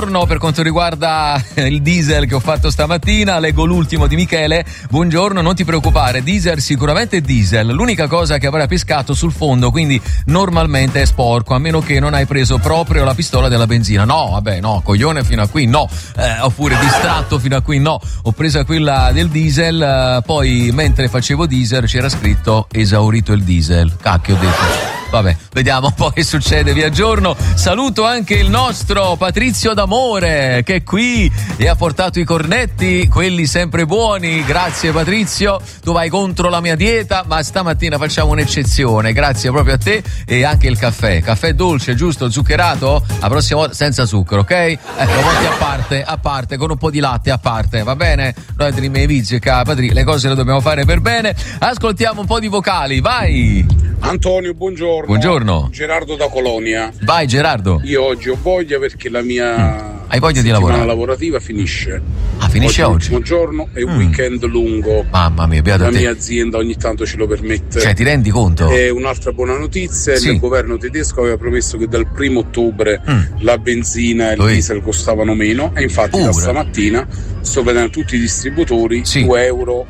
Per quanto riguarda il diesel che ho fatto stamattina, leggo l'ultimo di Michele. Buongiorno, non ti preoccupare, diesel sicuramente è diesel, l'unica cosa che avrà pescato sul fondo, quindi normalmente è sporco, a meno che non hai preso proprio la pistola della benzina. No, vabbè, no, coglione fino a qui no, oppure distratto fino a qui no, ho presa quella del diesel, poi mentre facevo diesel c'era scritto esaurito il diesel, cacchio ho detto. Vabbè, vediamo un po' che succede, vi aggiorno. Saluto anche il nostro Patrizio D'Amore che è qui e ha portato i cornetti, quelli sempre buoni. Grazie Patrizio, tu vai contro la mia dieta, ma stamattina facciamo un'eccezione. Grazie proprio a te. E anche il caffè dolce, giusto? Zuccherato? La prossima volta senza zucchero, ok? Lo metti a parte, con un po' di latte a parte, va bene? Noi di miei vizi, Patri, le cose le dobbiamo fare per bene. Ascoltiamo un po' di vocali, vai! Antonio, buongiorno. Buongiorno. Gerardo da Colonia. Vai Gerardo. Io oggi ho voglia perché la mia Hai voglia di lavorare? lavorativa finisce. Ah, finisce oggi? L'ultimo giorno e un weekend lungo. Mamma mia, beata la te. mia azienda ogni tanto ce lo permette. Cioè, ti rendi conto? E un'altra buona notizia, sì. Il governo tedesco aveva promesso che dal 1° ottobre la benzina e il diesel costavano meno e infatti da stamattina sto vedendo tutti i distributori, sì. 2 euro,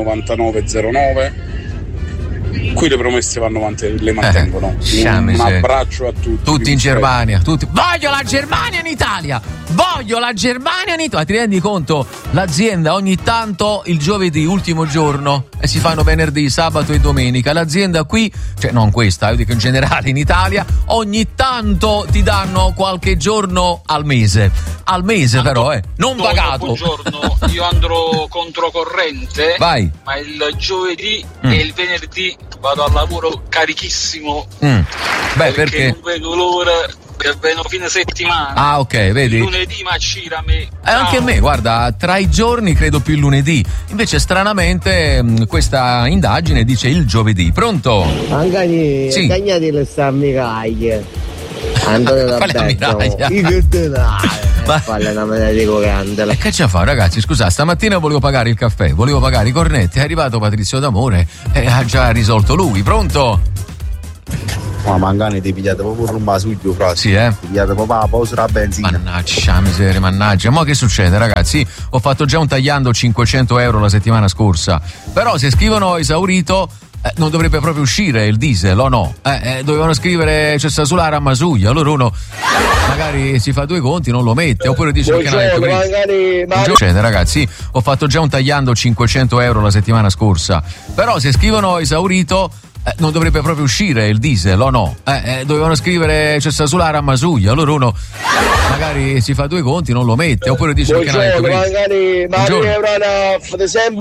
1,99,09. Qui le promesse le mantengono. Un abbraccio a tutti. Tutti in Germania, tutti. Voglio la Germania in Italia! Voglio la Germania in Italia! Ti rendi conto? L'azienda ogni tanto il giovedì, ultimo giorno, e si fanno venerdì, sabato e domenica. L'azienda qui, cioè non questa, io dico in generale in Italia, ogni tanto ti danno qualche giorno al mese. Al mese però, non pagato. Buongiorno, io andrò controcorrente. Vai. Ma il giovedì e il venerdì vado al lavoro carichissimo. Perché non vedo l'ora per fine settimana. Ah, ok, vedi? Il lunedì m'accira a me. Anche a me, guarda, tra i giorni credo più il lunedì. Invece stranamente questa indagine dice il giovedì. Pronto? Magari sì. Cagnati le sta miraglie. Antonio da miraglia? Falla una medaglia di coriandolo. E che c'è a fare, ragazzi? Scusa, stamattina volevo pagare il caffè, volevo pagare i cornetti, è arrivato Patrizio D'Amore e ha già risolto lui. Pronto? Ma magari ti pigliate proprio un basuglio, frate. Sì, Ti pigliate proprio la pausa della benzina. Mannaggia, miseria, mannaggia. Ma che succede, ragazzi? Ho fatto già un tagliando 500 euro la settimana scorsa. Però se scrivono esaurito, non dovrebbe proprio uscire il diesel, o no? Dovevano scrivere c'è sta sulla Ramasuglia, allora uno magari si fa due conti, non lo mette, oppure dice che non è magari... Succede, ragazzi, ho fatto già un tagliando 500 euro la settimana scorsa. Però se scrivono esaurito, non dovrebbe proprio uscire il diesel, o no? Dovevano scrivere c'è sta sulla Ramasuglia, allora uno magari si fa due conti, non lo mette, oppure dice che non è magari